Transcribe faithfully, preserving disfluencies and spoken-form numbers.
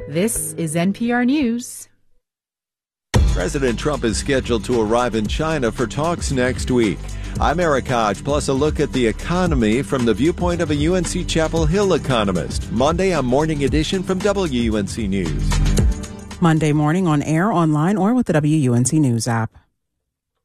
This is N P R News. President Trump is scheduled to arrive in China for talks next week. I'm Eric Hodge, plus a look at the economy from the viewpoint of a U N C Chapel Hill economist. Monday, a morning edition from W U N C News. Monday morning on air, online, or with the W U N C News app.